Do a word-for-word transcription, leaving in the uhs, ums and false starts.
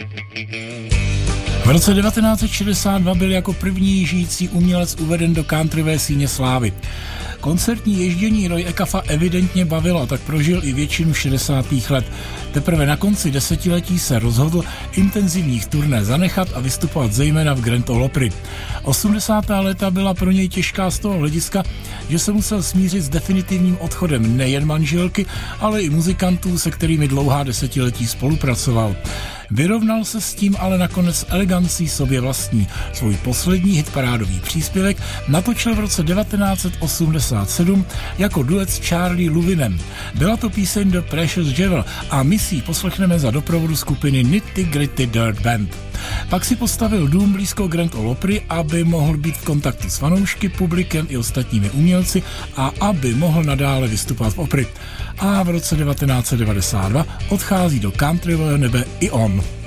V roce devatenáct set šedesát dva byl jako první žijící umělec uveden do countryové síně slávy. Koncertní ježdění Roy Acuffa evidentně bavilo, tak prožil i většinu šedesátých let. Teprve na konci desetiletí se rozhodl intenzivních turné zanechat a vystupovat zejména v Grand Ole Opry. osmdesátá léta byla pro něj těžká z toho hlediska, že se musel smířit s definitivním odchodem nejen manželky, ale i muzikantů, se kterými dlouhá desetiletí spolupracoval. Vyrovnal se s tím ale nakonec elegancí sobě vlastní. Svůj poslední hitparádový příspěvek natočil v roce devatenáct set osmdesát sedm jako duet s Charlie Louvinem. Byla to píseň The Precious Jewel a my si ji poslechneme za doprovodu skupiny Nitty Gritty Dirt Band. Pak si postavil dům blízko Grand Ole Opry, aby mohl být v kontaktu s fanoušky, publikem i ostatními umělci a aby mohl nadále vystupovat v Opry. A v roce devatenáct set devadesát dva odchází do countryového nebe i on.